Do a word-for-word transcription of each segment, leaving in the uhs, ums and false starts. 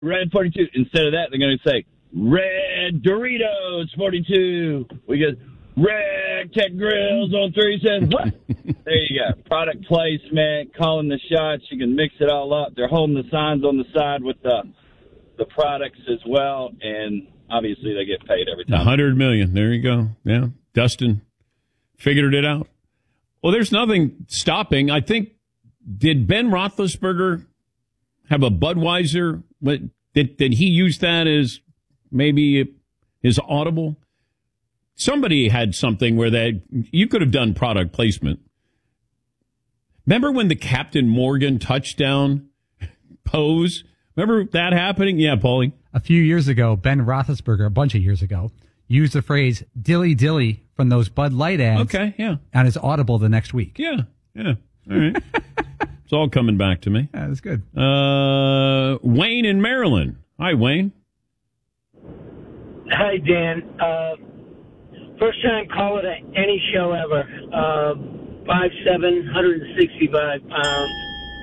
Red forty-two. Instead of that, they're going to say, Red Doritos forty-two. We get Red Tech Grills on three says what? There you go. Product placement, calling the shots. You can mix it all up. They're holding the signs on the side with the the products as well, and obviously they get paid every time. one hundred million. There you go. Yeah. Dustin figured it out. Well, there's nothing stopping. I think, did Ben Roethlisberger have a Budweiser? But did, did he use that as maybe his audible? Somebody had something where they, you could have done product placement. Remember when the Captain Morgan touchdown pose? Remember that happening? Yeah, Paulie. A few years ago, Ben Roethlisberger, a bunch of years ago, used the phrase "dilly dilly" from those Bud Light ads. Okay, yeah. On his Audible the next week. Yeah, yeah. All right. It's all coming back to me. Yeah, that's good. Uh, Wayne in Maryland. Hi, Wayne. Hi, Dan. Uh, first time caller to any show ever. Uh, five seven, one hundred sixty-five pounds.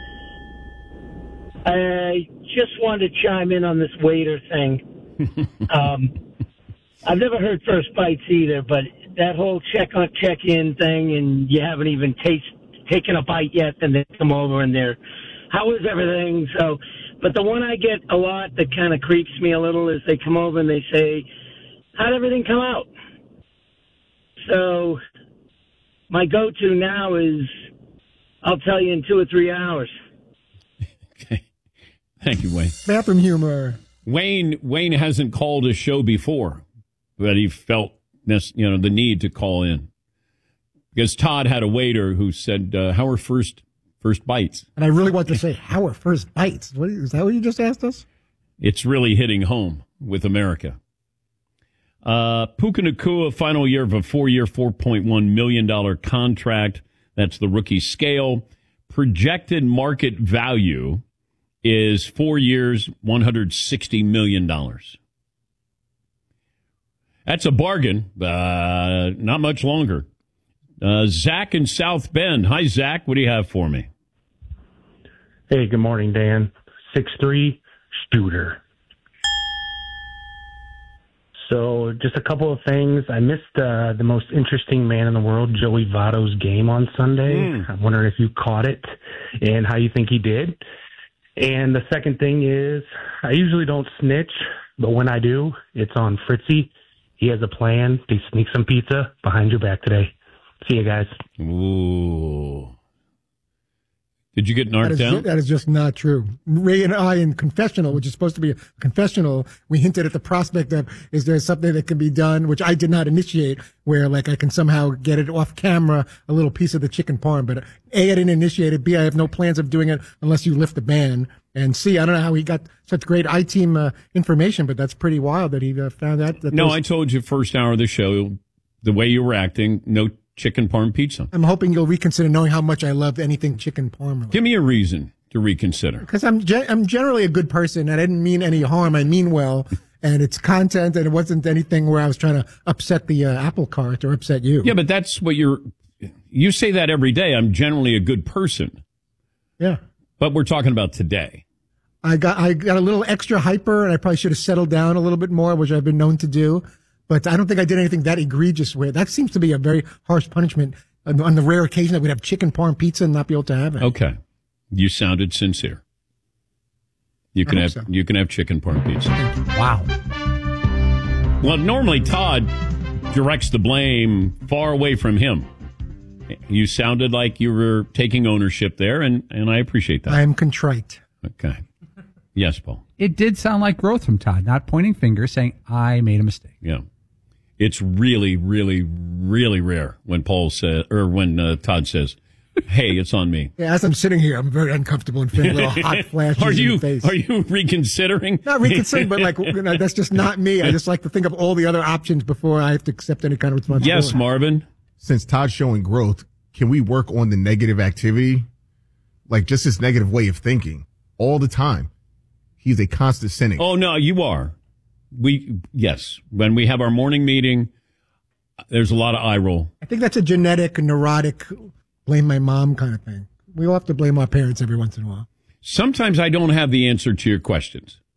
I just wanted to chime in on this waiter thing. um, I've never heard first bites either, but that whole check on check in thing, and you haven't even taste, taken a bite yet, and they come over and they're, how is everything? So, but the one I get a lot that kind of creeps me a little is they come over and they say, how'd everything come out? So my go-to now is, I'll tell you in two or three hours. Okay. Thank you, Wayne. Bathroom humor. Wayne Wayne hasn't called a show before, but he felt this, you know, the need to call in because Todd had a waiter who said, uh, "How are first first bites?" And I really want to say, "How are first bites?" What, is that what you just asked us? It's really hitting home with America. Uh, Puka Nacua, final year of a four-year, four point one million dollars contract. That's the rookie scale. Projected market value is four years, one hundred sixty million dollars. That's a bargain. Uh, not much longer. Uh, Zach in South Bend. Hi, Zach. What do you have for me? Hey, good morning, Dan. six three, Studer. So just a couple of things. I missed uh, the most interesting man in the world, Joey Votto's game on Sunday. Mm. I'm wondering if you caught it and how you think he did. And the second thing is, I usually don't snitch, but when I do, it's on Fritzy. He has a plan to sneak some pizza behind your back today. See you guys. Ooh. Did you get narked that is, down? That is just not true. Ray and I in confessional, which is supposed to be a confessional, we hinted at the prospect of, is there something that can be done, which I did not initiate, where like I can somehow get it off camera, a little piece of the chicken parm. But A, I didn't initiate it. B, I have no plans of doing it unless you lift the ban. And C, I don't know how he got such great I-team uh, information, but that's pretty wild that he uh, found out. That no, I told you first hour of the show, the way you were acting, no chicken parm pizza. I'm hoping you'll reconsider knowing how much I love anything chicken parm. Give me a reason to reconsider. Because I'm ge- I'm generally a good person. I didn't mean any harm. I mean well. And it's content, and it wasn't anything where I was trying to upset the uh, apple cart or upset you. Yeah, but that's what you're... You say that every day. I'm generally a good person. Yeah. But we're talking about today. I got I got a little extra hyper, and I probably should have settled down a little bit more, which I've been known to do. But I don't think I did anything that egregious with. That seems to be a very harsh punishment on, on the rare occasion that we'd have chicken parm pizza and not be able to have it. Okay. You sounded sincere. You can have so. you can have chicken parm pizza. Wow. Well, normally Todd directs the blame far away from him. You sounded like you were taking ownership there, and, and I appreciate that. I am contrite. Okay. Yes, Paul. It did sound like growth from Todd, not pointing fingers, saying, I made a mistake. Yeah. It's really, really, really rare when Paul says, or when uh, Todd says, hey, it's on me. Yeah, as I'm sitting here, I'm very uncomfortable and feeling little hot flashes are you, in the face. Are you reconsidering? Not reconsidering, but like, you know, that's just not me. I just like to think of all the other options before I have to accept any kind of responsibility. Yes, Marvin. Since Todd's showing growth, can we work on the negative activity? Like just this negative way of thinking all the time. He's a constant cynic. Oh, no, you are. We, yes. When we have our morning meeting, there's a lot of eye roll. I think that's a genetic, neurotic, blame my mom kind of thing. We all have to blame our parents every once in a while. Sometimes I don't have the answer to your questions.